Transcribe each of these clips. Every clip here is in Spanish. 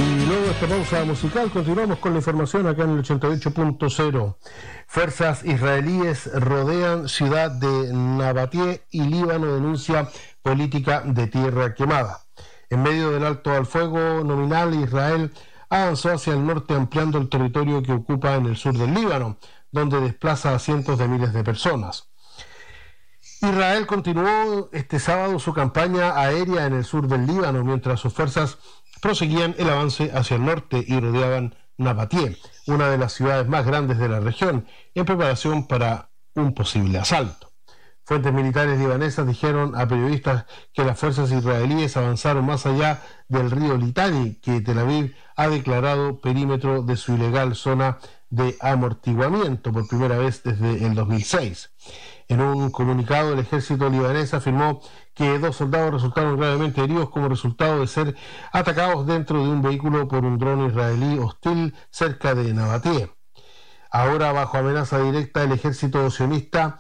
Y luego de esta pausa musical continuamos con la información acá en el 88.0. Fuerzas israelíes rodean ciudad de Nabatie y Líbano denuncia política de tierra quemada. En medio del alto al fuego nominal, Israel avanzó hacia el norte ampliando el territorio que ocupa en el sur del Líbano, donde desplaza a cientos de miles de personas. Israel continuó este sábado su campaña aérea en el sur del Líbano, mientras sus fuerzas proseguían el avance hacia el norte y rodeaban Nabatie, una de las ciudades más grandes de la región, en preparación para un posible asalto. Fuentes militares libanesas dijeron a periodistas que las fuerzas israelíes avanzaron más allá del río Litani, que Tel Aviv ha declarado perímetro de su ilegal zona de amortiguamiento por primera vez desde el 2006. En un comunicado, el ejército libanés afirmó que 2 soldados resultaron gravemente heridos como resultado de ser atacados dentro de un vehículo por un dron israelí hostil cerca de Nabatie. Ahora, bajo amenaza directa, el ejército sionista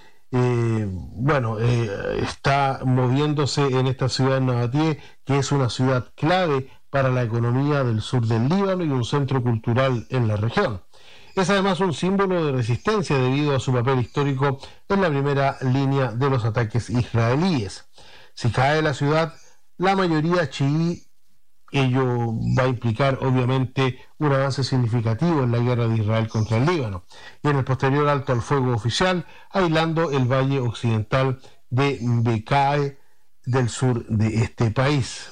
está moviéndose en esta ciudad de Nabatie, que es una ciudad clave para la economía del sur del Líbano y un centro cultural en la región. Es además un símbolo de resistencia debido a su papel histórico en la primera línea de los ataques israelíes. Si cae la ciudad, la mayoría chií, ello va a implicar obviamente un avance significativo en la guerra de Israel contra el Líbano y en el posterior alto al fuego oficial, aislando el valle occidental de Becae del sur de este país.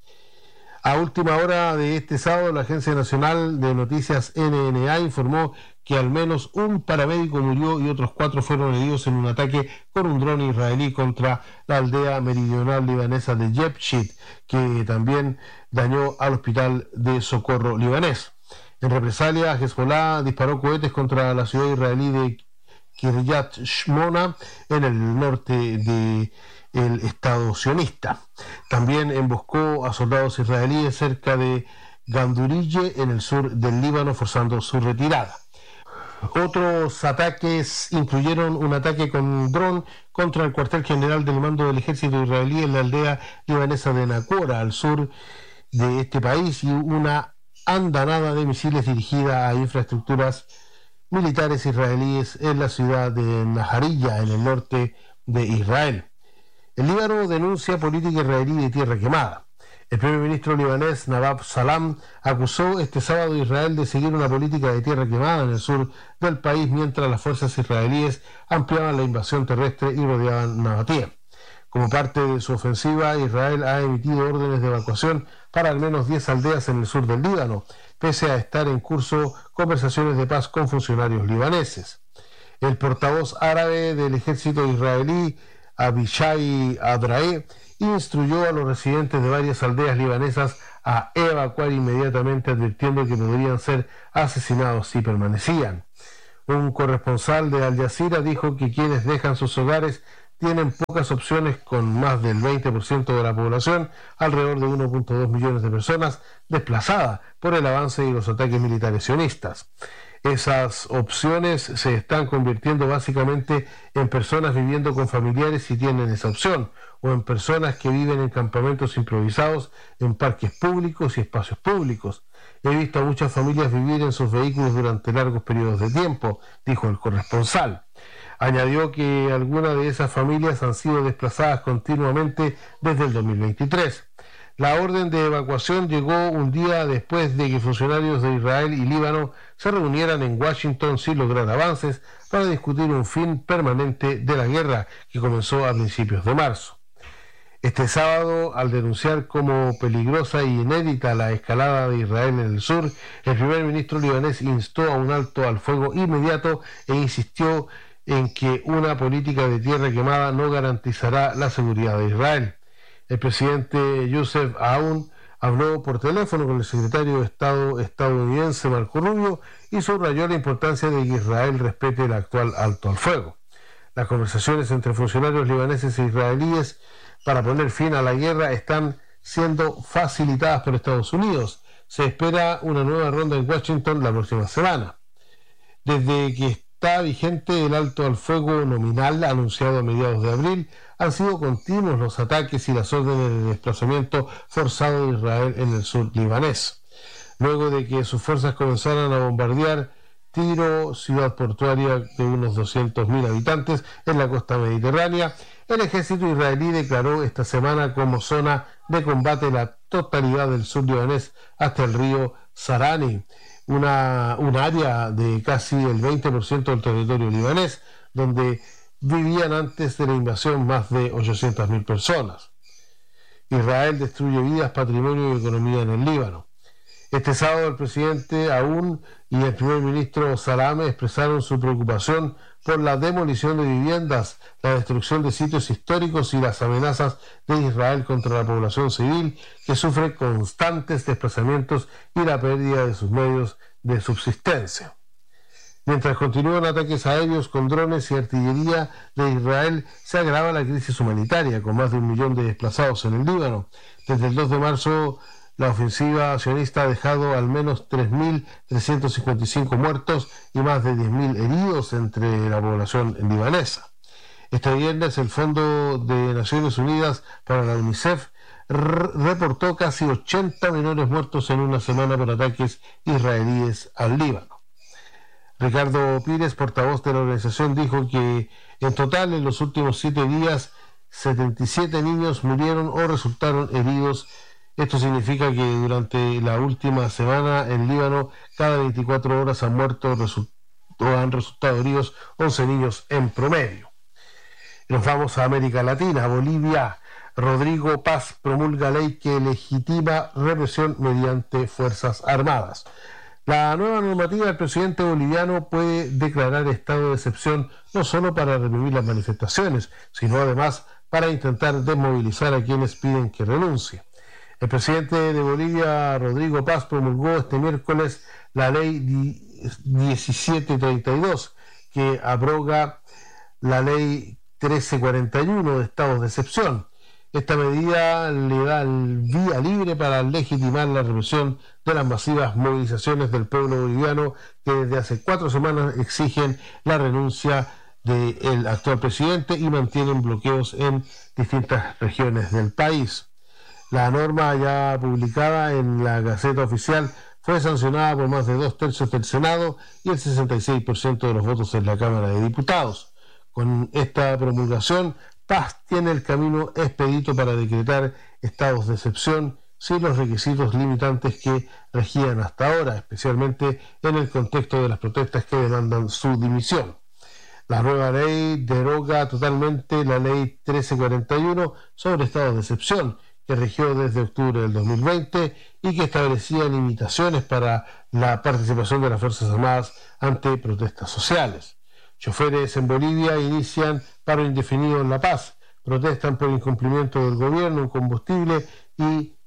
A última hora de este sábado, la Agencia Nacional de Noticias NNA informó que al menos un paramédico murió y otros 4 fueron heridos en un ataque con un dron israelí contra la aldea meridional libanesa de Jebshit, que también dañó al hospital de socorro libanés. En represalia, Hezbollah disparó cohetes contra la ciudad israelí de Kiryat Shmona en el norte de el Estado sionista. También emboscó a soldados israelíes cerca de Gandurille en el sur del Líbano, forzando su retirada. Otros ataques incluyeron un ataque con dron contra el cuartel general del mando del ejército israelí en la aldea libanesa de Naqora, al sur de este país, y una andanada de misiles dirigida a infraestructuras militares israelíes en la ciudad de Naharilla, en el norte de Israel. El Líbano denuncia política israelí de tierra quemada. El primer ministro libanés Nabab Salam acusó este sábado a Israel de seguir una política de tierra quemada en el sur del país mientras las fuerzas israelíes ampliaban la invasión terrestre y rodeaban Nabatie. Como parte de su ofensiva, Israel ha emitido órdenes de evacuación para al menos 10 aldeas en el sur del Líbano, pese a estar en curso conversaciones de paz con funcionarios libaneses. El portavoz árabe del ejército israelí, Abishai Adrae, instruyó a los residentes de varias aldeas libanesas a evacuar inmediatamente, advirtiendo que podrían ser asesinados si permanecían. Un corresponsal de Al Jazeera dijo que quienes dejan sus hogares tienen pocas opciones, con más del 20% de la población, alrededor de 1.2 millones de personas, desplazadas por el avance y los ataques militares sionistas. Esas opciones se están convirtiendo básicamente en personas viviendo con familiares si tienen esa opción, o en personas que viven en campamentos improvisados en parques públicos y espacios públicos. He visto a muchas familias vivir en sus vehículos durante largos periodos de tiempo, dijo el corresponsal. Añadió que algunas de esas familias han sido desplazadas continuamente desde el 2023. La orden de evacuación llegó un día después de que funcionarios de Israel y Líbano se reunieran en Washington sin lograr avances para discutir un fin permanente de la guerra que comenzó a principios de marzo. Este sábado, al denunciar como peligrosa y inédita la escalada de Israel en el sur, el primer ministro libanés instó a un alto al fuego inmediato e insistió en que una política de tierra quemada no garantizará la seguridad de Israel. El presidente Youssef Aoun habló por teléfono con el secretario de Estado estadounidense Marco Rubio y subrayó la importancia de que Israel respete el actual alto al fuego. Las conversaciones entre funcionarios libaneses e israelíes para poner fin a la guerra están siendo facilitadas por Estados Unidos. Se espera una nueva ronda en Washington la próxima semana. Desde que está vigente el alto al fuego nominal anunciado a mediados de abril, han sido continuos los ataques y las órdenes de desplazamiento forzado de Israel en el sur libanés. luego de que sus fuerzas comenzaran a bombardear Tiro, ciudad portuaria de unos 200.000 habitantes en la costa mediterránea. El ejército israelí declaró esta semana como zona de combate la totalidad del sur libanés hasta el río Sarani, un área de casi el 20% del territorio libanés, donde vivían antes de la invasión más de 800.000 personas. Israel destruye vidas, patrimonio y economía en el Líbano. Este sábado el presidente Aoun y el primer ministro Salame expresaron su preocupación por la demolición de viviendas, la destrucción de sitios históricos y las amenazas de Israel contra la población civil, que sufre constantes desplazamientos y la pérdida de sus medios de subsistencia. Mientras continúan ataques aéreos con drones y artillería de Israel, se agrava la crisis humanitaria, con más de 1 millón de desplazados en el Líbano. Desde el 2 de marzo, la ofensiva sionista ha dejado al menos 3.355 muertos y más de 10.000 heridos entre la población libanesa. Este viernes, el Fondo de Naciones Unidas para la UNICEF reportó casi 80 menores muertos en una semana por ataques israelíes al Líbano. Ricardo Pires, portavoz de la organización, dijo que en total en los últimos 7 días 77 niños murieron o resultaron heridos. Esto significa que durante la última semana en Líbano cada 24 horas han muerto o han resultado heridos 11 niños en promedio. Nos vamos a América Latina. Bolivia. Rodrigo Paz promulga ley que legitima represión mediante Fuerzas Armadas. La nueva normativa del presidente boliviano puede declarar estado de excepción no solo para reprimir las manifestaciones, sino además para intentar desmovilizar a quienes piden que renuncie. El presidente de Bolivia, Rodrigo Paz, promulgó este miércoles la ley 1732, que abroga la ley 1341 de estados de excepción. Esta medida le da vía libre para legitimar la represión de las masivas movilizaciones del pueblo boliviano que desde hace 4 semanas exigen la renuncia del actual presidente y mantienen bloqueos en distintas regiones del país. La norma ya publicada en la Gaceta Oficial fue sancionada por más de 2/3 del Senado y el 66% de los votos en la Cámara de Diputados. Con esta promulgación, Paz tiene el camino expedito para decretar estados de excepción sin los requisitos limitantes que regían hasta ahora, especialmente en el contexto de las protestas que demandan su dimisión. La nueva ley deroga totalmente la ley 1341 sobre estados de excepción, que rigió desde octubre del 2020 y que establecía limitaciones para la participación de las Fuerzas Armadas ante protestas sociales. Choferes en Bolivia inician paro indefinido en La Paz, protestan por incumplimiento del gobierno en combustible y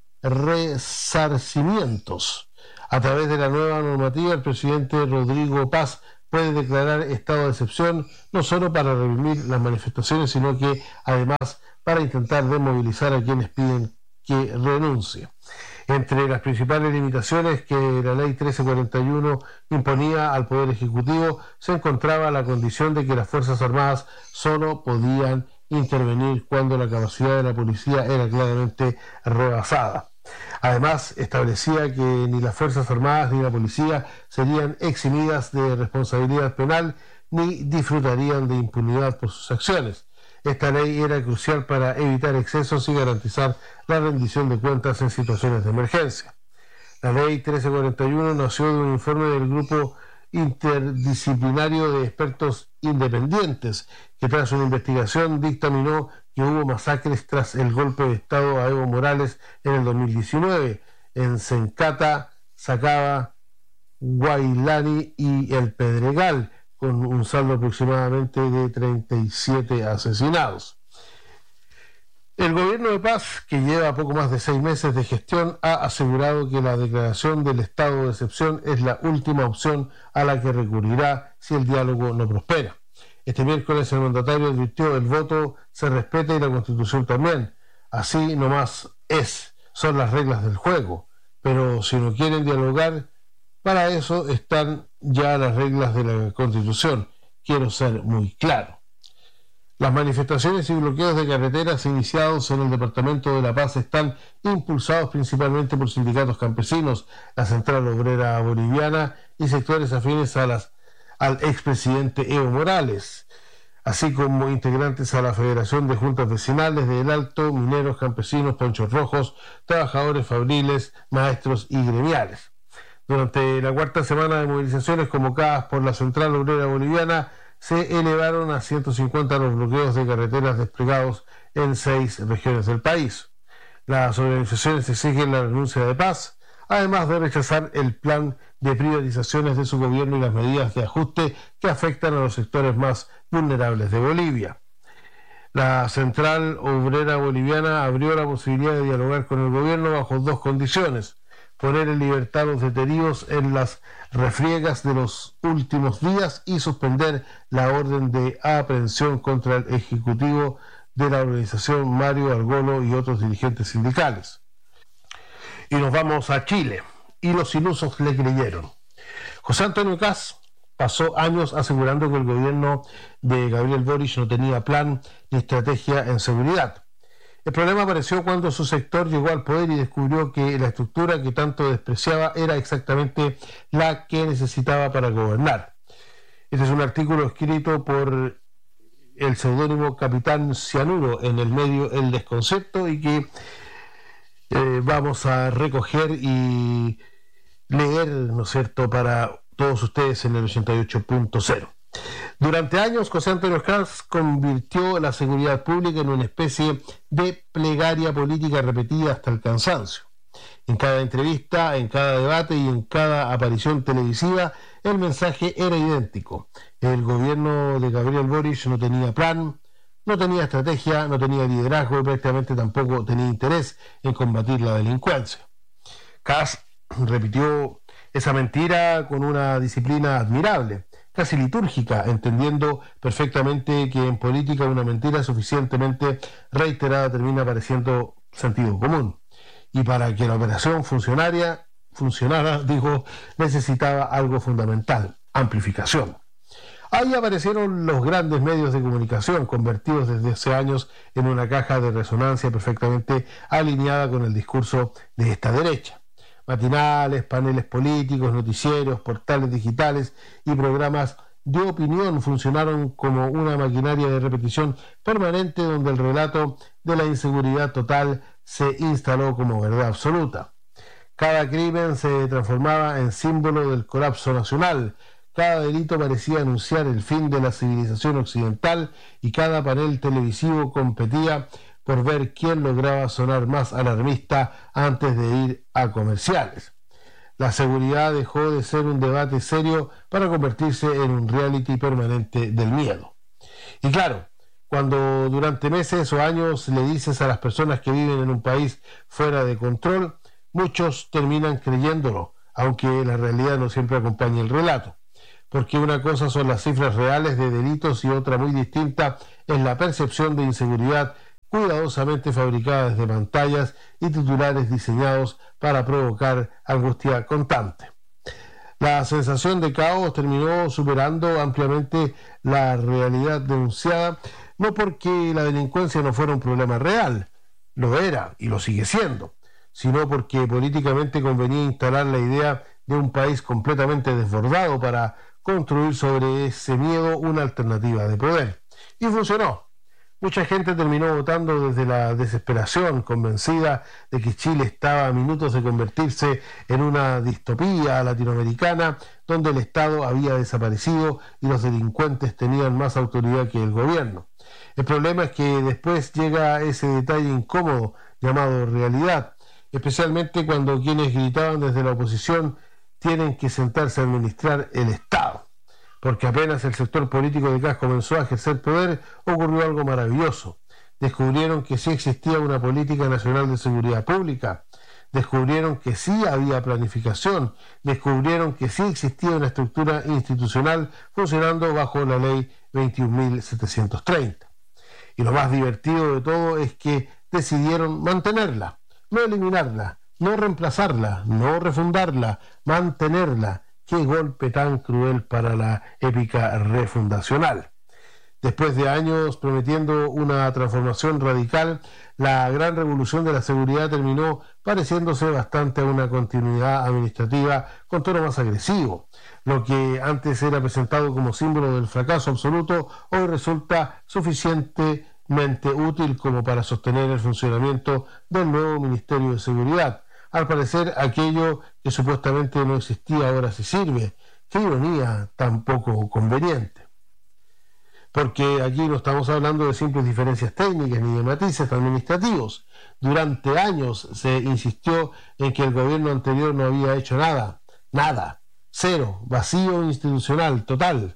resarcimientos. A través de la nueva normativa, el presidente Rodrigo Paz puede declarar estado de excepción no solo para reprimir las manifestaciones, sino que además para intentar desmovilizar a quienes piden que renuncie. Entre las principales limitaciones que la ley 1341 imponía al Poder Ejecutivo se encontraba la condición de que las Fuerzas Armadas solo podían intervenir cuando la capacidad de la policía era claramente rebasada. Además, establecía que ni las Fuerzas Armadas ni la policía serían eximidas de responsabilidad penal ni disfrutarían de impunidad por sus acciones. Esta ley era crucial para evitar excesos y garantizar la rendición de cuentas en situaciones de emergencia. La ley 1341 nació de un informe del Grupo Interdisciplinario de Expertos Independientes, que tras una investigación dictaminó que hubo masacres tras el golpe de Estado a Evo Morales en el 2019 en Sencata, Sacaba, Guaylani y El Pedregal, con un saldo aproximadamente de 37 asesinados. El gobierno de Paz, que lleva poco más de 6 meses de gestión, ha asegurado que la declaración del estado de excepción es la última opción a la que recurrirá si el diálogo no prospera. Este miércoles el mandatario advirtió: el voto se respeta y la Constitución también. Así nomás son las reglas del juego. Pero si no quieren dialogar, para eso están ya las reglas de la Constitución. Quiero ser muy claro. Las manifestaciones y bloqueos de carreteras iniciados en el departamento de La Paz están impulsados principalmente por sindicatos campesinos, la Central Obrera Boliviana y sectores afines al expresidente Evo Morales, así como integrantes a la Federación de Juntas Vecinales de El Alto, mineros, campesinos, ponchos rojos, trabajadores fabriles, maestros y gremiales. Durante la cuarta semana de movilizaciones convocadas por la Central Obrera Boliviana, se elevaron a 150 los bloqueos de carreteras desplegados en 6 regiones del país. Las organizaciones exigen la renuncia de Paz, además de rechazar el plan de privatizaciones de su gobierno y las medidas de ajuste que afectan a los sectores más vulnerables de Bolivia. La Central Obrera Boliviana abrió la posibilidad de dialogar con el gobierno bajo 2 condiciones: poner en libertad a los detenidos en las refriegas de los últimos días y suspender la orden de aprehensión contra el ejecutivo de la organización Mario Argolo y otros dirigentes sindicales. Y nos vamos a Chile, y los ilusos le creyeron. José Antonio Kast pasó años asegurando que el gobierno de Gabriel Boric no tenía plan ni estrategia en seguridad. El problema apareció cuando su sector llegó al poder y descubrió que la estructura que tanto despreciaba era exactamente la que necesitaba para gobernar. Este es un artículo escrito por el seudónimo Capitán Cianuro en el medio El Desconcepto y que vamos a recoger y leer, ¿no es cierto?, para todos ustedes en el 88.0. Durante años, José Antonio Kast convirtió la seguridad pública en una especie de plegaria política repetida hasta el cansancio. En cada entrevista, en cada debate y en cada aparición televisiva, el mensaje era idéntico. El gobierno de Gabriel Boric no tenía plan, no tenía estrategia, no tenía liderazgo y prácticamente tampoco tenía interés en combatir la delincuencia. Kast repitió esa mentira con una disciplina admirable, casi litúrgica, entendiendo perfectamente que en política una mentira suficientemente reiterada termina pareciendo sentido común. Y para que la operación funcionara, necesitaba algo fundamental: amplificación. Ahí aparecieron los grandes medios de comunicación, convertidos desde hace años en una caja de resonancia perfectamente alineada con el discurso de esta derecha. Matinales, paneles políticos, noticieros, portales digitales y programas de opinión funcionaron como una maquinaria de repetición permanente donde el relato de la inseguridad total se instaló como verdad absoluta. Cada crimen se transformaba en símbolo del colapso nacional, cada delito parecía anunciar el fin de la civilización occidental y cada panel televisivo competía por ver quién lograba sonar más alarmista antes de ir a comerciales. La seguridad dejó de ser un debate serio para convertirse en un reality permanente del miedo. Y claro, cuando durante meses o años le dices a las personas que viven en un país fuera de control, muchos terminan creyéndolo, aunque la realidad no siempre acompaña el relato. Porque una cosa son las cifras reales de delitos y otra muy distinta es la percepción de inseguridad cuidadosamente fabricada desde pantallas y titulares diseñados para provocar angustia constante. La sensación de caos terminó superando ampliamente la realidad denunciada, no porque la delincuencia no fuera un problema real, lo era y lo sigue siendo, sino porque políticamente convenía instalar la idea de un país completamente desbordado para construir sobre ese miedo una alternativa de poder. Y funcionó. Mucha gente terminó votando desde la desesperación, convencida de que Chile estaba a minutos de convertirse en una distopía latinoamericana donde el Estado había desaparecido y los delincuentes tenían más autoridad que el gobierno. El problema es que después llega ese detalle incómodo llamado realidad, especialmente cuando quienes gritaban desde la oposición tienen que sentarse a administrar el Estado. Porque apenas el sector político de Kast comenzó a ejercer poder, ocurrió algo maravilloso. Descubrieron que sí existía una política nacional de seguridad pública, descubrieron que sí había planificación, descubrieron que sí existía una estructura institucional funcionando bajo la ley 21.730. Y lo más divertido de todo es que decidieron mantenerla, no eliminarla, no reemplazarla, no refundarla, mantenerla. ¡Qué golpe tan cruel para la épica refundacional! Después de años prometiendo una transformación radical, la gran revolución de la seguridad terminó pareciéndose bastante a una continuidad administrativa con tono más agresivo. Lo que antes era presentado como símbolo del fracaso absoluto, hoy resulta suficientemente útil como para sostener el funcionamiento del nuevo Ministerio de Seguridad. Al parecer, aquello que supuestamente no existía ahora sí sirve. Qué ironía tan poco conveniente. Porque aquí no estamos hablando de simples diferencias técnicas ni de matices administrativos. Durante años se insistió en que el gobierno anterior no había hecho nada, cero, vacío institucional, total.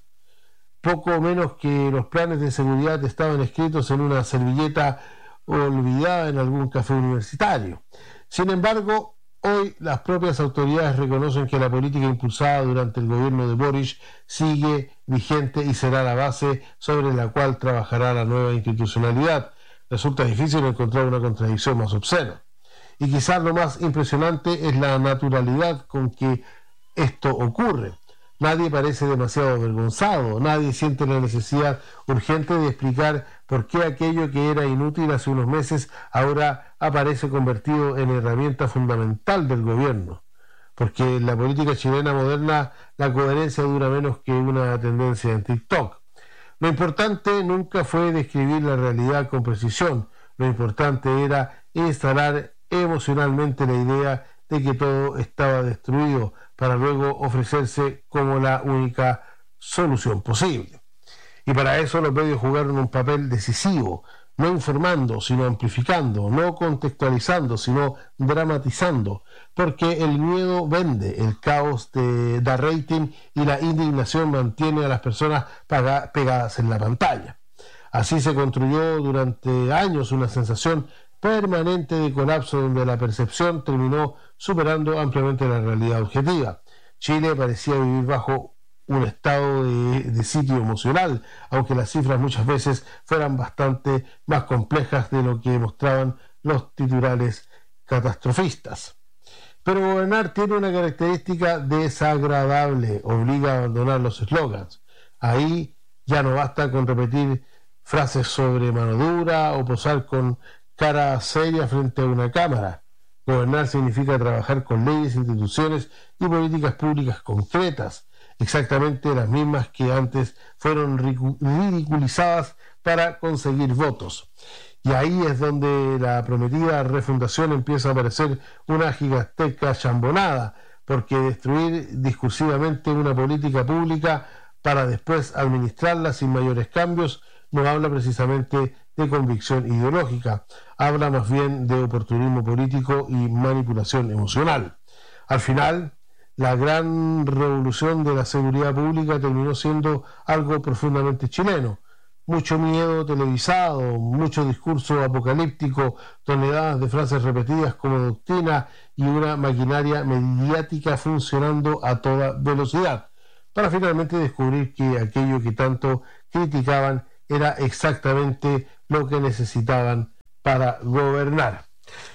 Poco menos que los planes de seguridad estaban escritos en una servilleta olvidada en algún café universitario. Sin embargo, hoy las propias autoridades reconocen que la política impulsada durante el gobierno de Boric sigue vigente y será la base sobre la cual trabajará la nueva institucionalidad. Resulta difícil encontrar una contradicción más obscena. Y quizás lo más impresionante es la naturalidad con que esto ocurre. Nadie parece demasiado avergonzado, nadie siente la necesidad urgente de explicar por qué aquello que era inútil hace unos meses ahora aparece convertido en herramienta fundamental del gobierno. Porque en la política chilena moderna la coherencia dura menos que una tendencia en TikTok. Lo importante nunca fue describir la realidad con precisión, lo importante era instalar emocionalmente la idea de que todo estaba destruido, para luego ofrecerse como la única solución posible. Y para eso los medios jugaron un papel decisivo, no informando, sino amplificando, no contextualizando, sino dramatizando, porque el miedo vende, el caos da rating y la indignación mantiene a las personas pegadas en la pantalla. Así se construyó durante años una sensación permanente de colapso donde la percepción terminó superando ampliamente la realidad objetiva. Chile parecía vivir bajo un estado de sitio emocional, aunque las cifras muchas veces fueran bastante más complejas de lo que mostraban los titulares catastrofistas. Pero gobernar tiene una característica desagradable, obliga a abandonar los eslogans. Ahí ya no basta con repetir frases sobre mano dura o posar con cara seria frente a una cámara. Gobernar significa trabajar con leyes, instituciones y políticas públicas concretas, exactamente las mismas que antes fueron ridiculizadas para conseguir votos. Y ahí es donde la prometida refundación empieza a parecer una gigantesca chambonada, porque destruir discursivamente una política pública para después administrarla sin mayores cambios no habla precisamente de convicción ideológica, habla más bien de oportunismo político y manipulación emocional. Al final, la gran revolución de la seguridad pública terminó siendo algo profundamente chileno. Mucho miedo televisado, mucho discurso apocalíptico, toneladas de frases repetidas como doctrina y una maquinaria mediática funcionando a toda velocidad, para finalmente descubrir que aquello que tanto criticaban era exactamente lo que necesitaban para gobernar.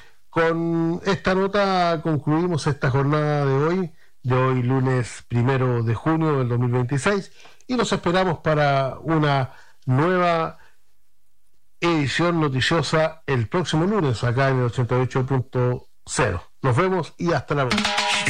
Con esta nota concluimos esta jornada de hoy lunes 1 de junio del 2026, y nos esperamos para una nueva edición noticiosa el próximo lunes acá en el 88.0. Nos vemos y hasta la próxima.